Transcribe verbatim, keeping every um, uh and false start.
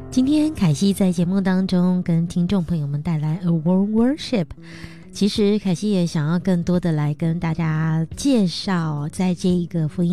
今天凯西在节目当中跟听众朋友们带来 A World Worship， 其实凯西也想要更多的来跟大家介绍在这一个福音